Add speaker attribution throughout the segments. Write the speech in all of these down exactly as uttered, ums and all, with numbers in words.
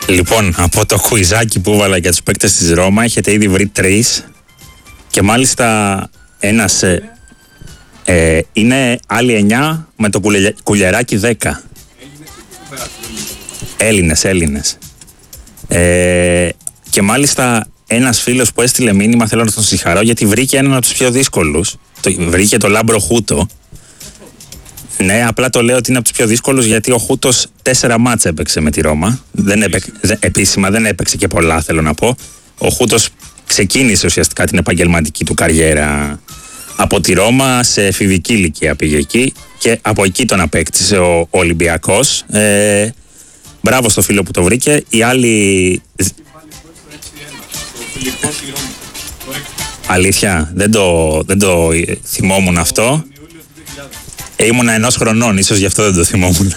Speaker 1: Λοιπόν, από το κουιζάκι που έβαλα για τους παίκτες της Ρώμα έχετε ήδη βρει τρεις και μάλιστα ένας ε, ε, είναι άλλοι εννιά με το κουλε, κουλεράκι δέκα. Έλληνες, Έλληνες. Ε, και μάλιστα ένας φίλος που έστειλε μήνυμα, θέλω να τον συγχαρώ γιατί βρήκε έναν από τους πιο δύσκολους. Το, βρήκε το Λάμπρο Χούτο. Ναι, απλά το λέω ότι είναι από τους πιο δύσκολους γιατί ο Χούτος τέσσερα μάτς έπαιξε με τη Ρώμα. Δεν έπαιξε, επίσημα δεν έπαιξε και πολλά, θέλω να πω. Ο Χούτος ξεκίνησε ουσιαστικά την επαγγελματική του καριέρα από τη Ρώμα, σε εφηβική ηλικία πήγε εκεί και από εκεί τον απέκτησε ο, ο Ολυμπιακός. Ε, μπράβο στο φίλο που το βρήκε. Οι άλλοι... Αλήθεια, δεν το, δεν το θυμόμουν αυτό. Ε, ήμουνα ενός χρονών, ίσως γι' αυτό δεν το θυμόμουν.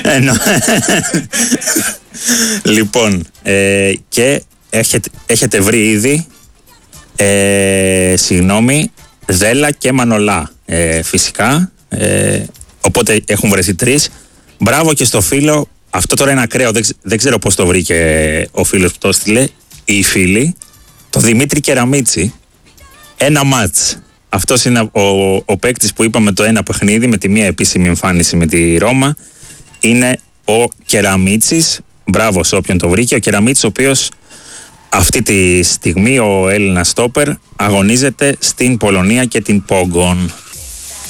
Speaker 1: Λοιπόν, ε, και έχετε, έχετε βρει ήδη, ε, συγγνώμη, Δέλα και Μανολά, ε, φυσικά. Ε, οπότε έχουν βρεθεί τρεις. Μπράβο και στο φίλο, αυτό τώρα είναι ακραίο, δεν, δεν ξέρω πώς το βρήκε ο φίλος που το έστειλε, ή η φίλη, το Δημήτρη Κεραμίτσι, ένα μάτς. Αυτός είναι ο, ο παίκτης που είπαμε το ένα παιχνίδι με τη μία επίσημη εμφάνιση με τη Ρώμα. Είναι ο Κεραμίτσης. Μπράβο σε όποιον το βρήκε. Ο Κεραμίτσης, ο οποίος αυτή τη στιγμή, ο Έλληνας στόπερ, αγωνίζεται στην Πολωνία και την Πόγκον.